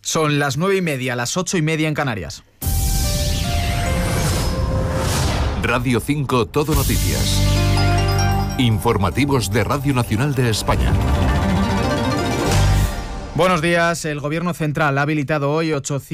Son las 9:30, las 8:30 en Canarias. Radio 5 Todo Noticias. Informativos de Radio Nacional de España. Buenos días. El Gobierno Central ha habilitado hoy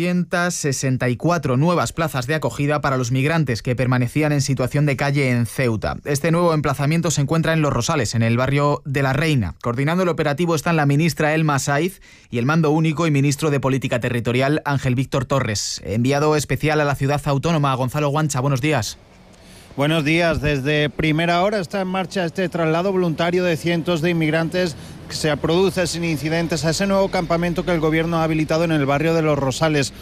864 nuevas plazas de acogida para los migrantes que permanecían en situación de calle en Ceuta. Este nuevo emplazamiento se encuentra en Los Rosales, en el barrio de La Reina. Coordinando el operativo están la ministra Elma Saiz y el Mando Único y ministro de Política Territorial Ángel Víctor Torres. Enviado especial a la ciudad autónoma, Gonzalo Guancha, buenos días. Buenos días. Desde primera hora está en marcha este traslado voluntario de cientos de inmigrantes que se produce sin incidentes a ese nuevo campamento que el Gobierno ha habilitado en el barrio de Los Rosales.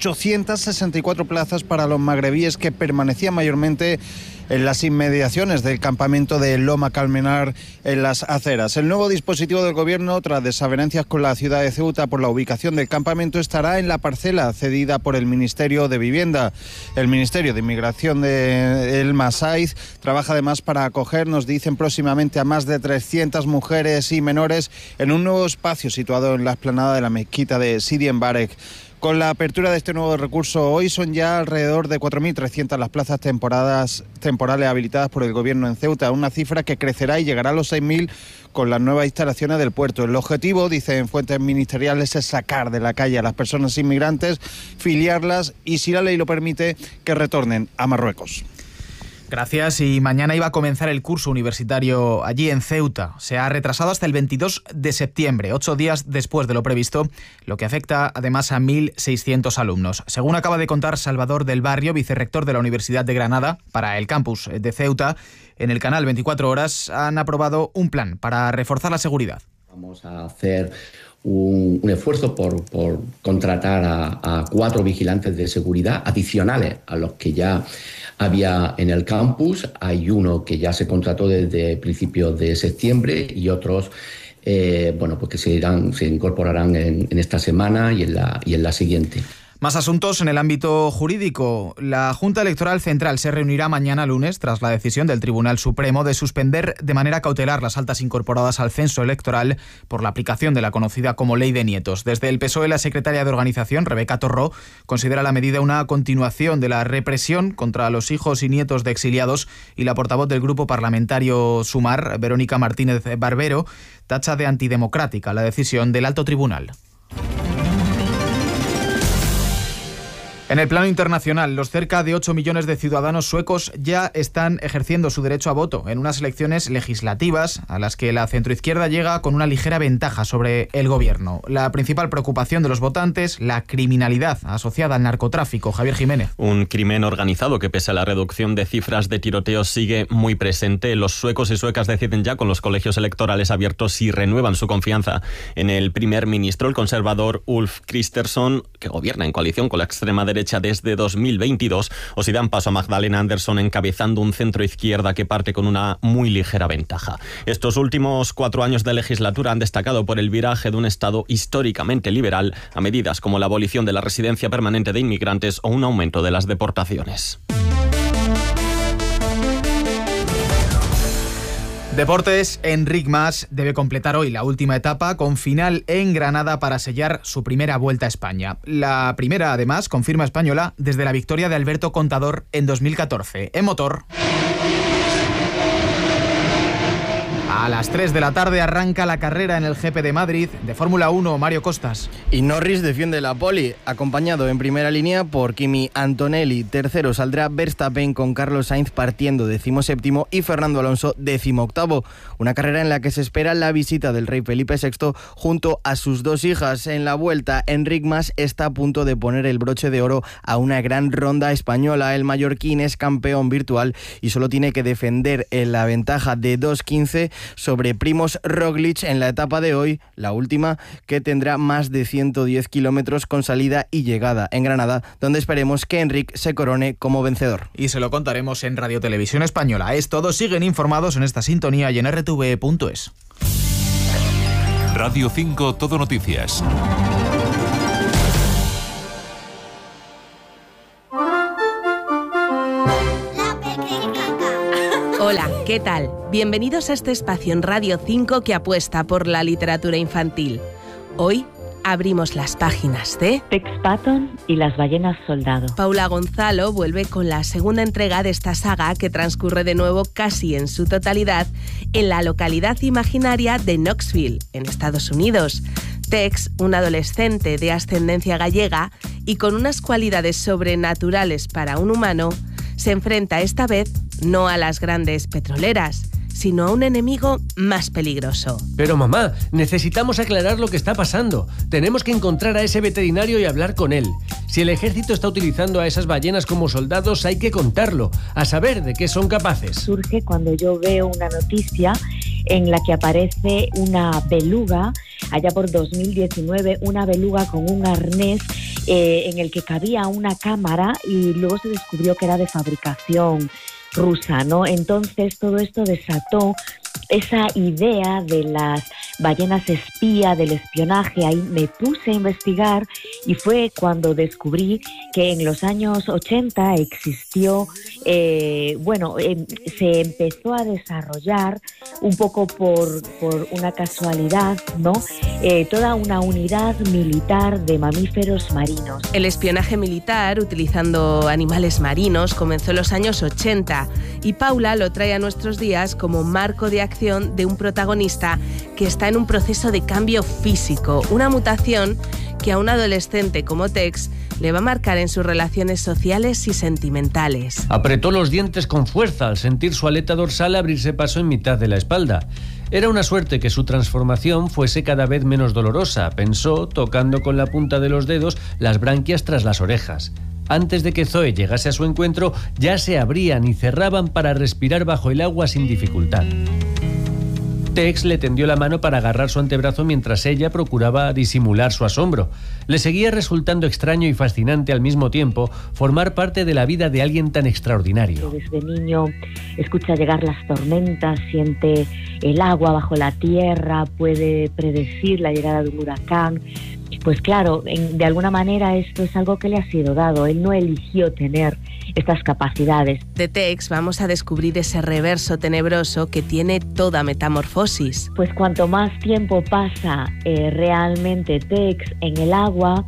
864 plazas para los magrebíes que permanecían mayormente en las inmediaciones del campamento de Loma Calmenar en Las Aceras. El nuevo dispositivo del Gobierno, tras desavenencias con la ciudad de Ceuta por la ubicación del campamento, estará en la parcela cedida por el Ministerio de Vivienda. El Ministerio de Inmigración de Elma Saiz trabaja además para acoger, nos dicen, próximamente a más de 300 mujeres y menores en un nuevo espacio situado en la explanada de la mezquita de Sidi Mbarek. Con la apertura de este nuevo recurso, hoy son ya alrededor de 4.300 las plazas temporales habilitadas por el Gobierno en Ceuta, una cifra que crecerá y llegará a los 6.000 con las nuevas instalaciones del puerto. El objetivo, dicen fuentes ministeriales, es sacar de la calle a las personas inmigrantes, filiarlas y, si la ley lo permite, que retornen a Marruecos. Gracias. Y mañana iba a comenzar el curso universitario allí en Ceuta. Se ha retrasado hasta el 22 de septiembre, 8 días después de lo previsto, lo que afecta además a 1.600 alumnos. Según acaba de contar Salvador del Barrio, vicerrector de la Universidad de Granada, para el campus de Ceuta, en el canal 24 Horas han aprobado un plan para reforzar la seguridad. Vamos a hacer un esfuerzo por contratar a 4 vigilantes de seguridad adicionales a los que ya había en el campus. Hay uno que ya se contrató desde principios de septiembre y otros pues que se incorporarán en esta semana y en la siguiente. Más asuntos en el ámbito jurídico. La Junta Electoral Central se reunirá mañana lunes tras la decisión del Tribunal Supremo de suspender de manera cautelar las altas incorporadas al censo electoral por la aplicación de la conocida como Ley de Nietos. Desde el PSOE, la secretaria de organización, Rebeca Torró, considera la medida una continuación de la represión contra los hijos y nietos de exiliados, y la portavoz del grupo parlamentario Sumar, Verónica Martínez Barbero, tacha de antidemocrática la decisión del Alto Tribunal. En el plano internacional, los cerca de 8 millones de ciudadanos suecos ya están ejerciendo su derecho a voto en unas elecciones legislativas a las que la centroizquierda llega con una ligera ventaja sobre el gobierno. La principal preocupación de los votantes, la criminalidad asociada al narcotráfico. Javier Jiménez. Un crimen organizado que, pese a la reducción de cifras de tiroteos, sigue muy presente. Los suecos y suecas deciden ya, con los colegios electorales abiertos, si renuevan su confianza en el primer ministro, el conservador Ulf Kristersson, que gobierna en coalición con la extrema derecha desde 2022, o si dan paso a Magdalena Andersson encabezando un centro izquierda que parte con una muy ligera ventaja. Estos últimos 4 años de legislatura han destacado por el viraje de un Estado históricamente liberal a medidas como la abolición de la residencia permanente de inmigrantes o un aumento de las deportaciones. Deportes. Enric Mas debe completar hoy la última etapa con final en Granada para sellar su primera vuelta a España. La primera, además, confirma española desde la victoria de Alberto Contador en 2014. En motor. A las 3 de la tarde arranca la carrera en el GP de Madrid de Fórmula 1, Mario Costas. Y Norris defiende la pole, acompañado en primera línea por Kimi Antonelli. Tercero saldrá Verstappen, con Carlos Sainz partiendo 17º y Fernando Alonso 18º. Una carrera en la que se espera la visita del rey Felipe VI junto a sus 2 hijas. En la vuelta, Enric Mas está a punto de poner el broche de oro a una gran ronda española. El mallorquín es campeón virtual y solo tiene que defender la ventaja de 2.15 sobre Primož Roglič en la etapa de hoy, la última, que tendrá más de 110 kilómetros con salida y llegada en Granada, donde esperemos que Enric se corone como vencedor. Y se lo contaremos en Radio Televisión Española. Es todo. Siguen informados en esta sintonía y en rtv.es. Radio 5 Todo Noticias. Hola, ¿qué tal? Bienvenidos a este espacio en Radio 5 que apuesta por la literatura infantil. Hoy, abrimos las páginas de Tex Patton y las ballenas soldado. Paula Gonzalo vuelve con la segunda entrega de esta saga que transcurre de nuevo casi en su totalidad en la localidad imaginaria de Knoxville, en Estados Unidos. Tex, un adolescente de ascendencia gallega y con unas cualidades sobrenaturales para un humano, se enfrenta esta vez no a las grandes petroleras, sino a un enemigo más peligroso. Pero mamá, necesitamos aclarar lo que está pasando. Tenemos que encontrar a ese veterinario y hablar con él. Si el ejército está utilizando a esas ballenas como soldados, hay que contarlo, a saber de qué son capaces. Surge cuando yo veo una noticia en la que aparece una beluga, allá por 2019, una beluga con un arnés en el que cabía una cámara y luego se descubrió que era de fabricación rusa, ¿no? Entonces todo esto desató esa idea de las ballenas espía, del espionaje. Ahí me puse a investigar y fue cuando descubrí que en los años 80 existió, se empezó a desarrollar un poco por una casualidad, ¿no? Toda una unidad militar de mamíferos marinos. El espionaje militar utilizando animales marinos comenzó en los años 80 y Paula lo trae a nuestros días como marco de acción de un protagonista que está en un proceso de cambio físico, una mutación que a un adolescente como Tex le va a marcar en sus relaciones sociales y sentimentales. Apretó los dientes con fuerza al sentir su aleta dorsal abrirse paso en mitad de la espalda. Era una suerte que su transformación fuese cada vez menos dolorosa, pensó, tocando con la punta de los dedos las branquias tras las orejas. Antes de que Zoe llegase a su encuentro, ya se abrían y cerraban para respirar bajo el agua sin dificultad. Tex le tendió la mano para agarrar su antebrazo mientras ella procuraba disimular su asombro. Le seguía resultando extraño y fascinante al mismo tiempo formar parte de la vida de alguien tan extraordinario. Desde niño escucha llegar las tormentas, siente el agua bajo la tierra, puede predecir la llegada de un huracán. Pues claro, de alguna manera esto es algo que le ha sido dado. Él no eligió tener estas capacidades. De Tex vamos a descubrir ese reverso tenebroso que tiene toda metamorfosis. Pues cuanto más tiempo pasa realmente Tex en el agua,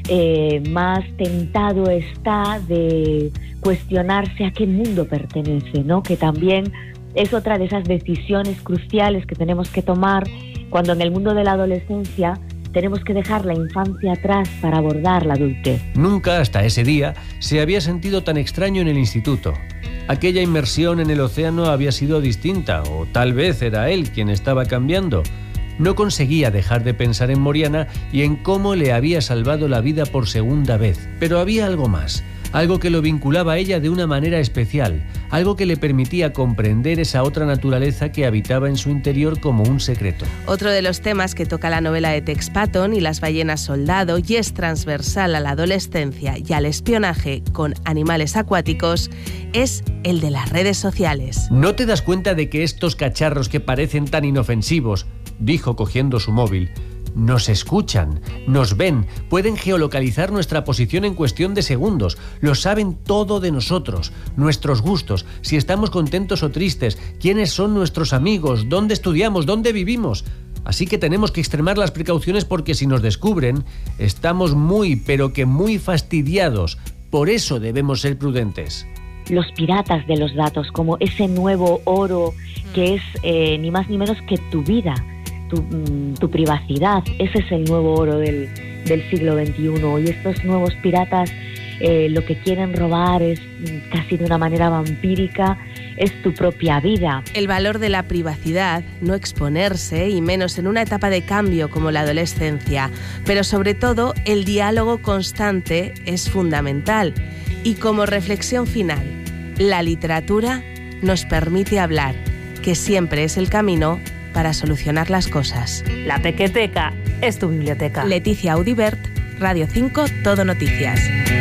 más tentado está de cuestionarse a qué mundo pertenece, ¿no? Que también es otra de esas decisiones cruciales que tenemos que tomar cuando en el mundo de la adolescencia tenemos que dejar la infancia atrás para abordar la adultez. Nunca hasta ese día se había sentido tan extraño en el instituto. Aquella inmersión en el océano había sido distinta, o tal vez era él quien estaba cambiando. No conseguía dejar de pensar en Moriana y en cómo le había salvado la vida por segunda vez. Pero había algo más, algo que lo vinculaba a ella de una manera especial, algo que le permitía comprender esa otra naturaleza que habitaba en su interior como un secreto. Otro de los temas que toca la novela de Tex Patton y las ballenas soldado y es transversal a la adolescencia y al espionaje con animales acuáticos es el de las redes sociales. ¿No te das cuenta de que estos cacharros que parecen tan inofensivos, dijo cogiendo su móvil, nos escuchan, nos ven, pueden geolocalizar nuestra posición en cuestión de segundos, lo saben todo de nosotros, nuestros gustos, si estamos contentos o tristes, quiénes son nuestros amigos, dónde estudiamos, dónde vivimos? Así que tenemos que extremar las precauciones porque si nos descubren, estamos muy, pero que muy fastidiados. Por eso debemos ser prudentes. Los piratas de los datos, como ese nuevo oro que es ni más ni menos que tu vida. Tu privacidad, ese es el nuevo oro del siglo XXI y estos nuevos piratas lo que quieren robar es casi de una manera vampírica, es tu propia vida. El valor de la privacidad, no exponerse y menos en una etapa de cambio como la adolescencia, pero sobre todo el diálogo constante es fundamental y como reflexión final, la literatura nos permite hablar, que siempre es el camino para solucionar las cosas. La Pequeteca es tu biblioteca. Leticia Audibert, Radio 5, Todo Noticias.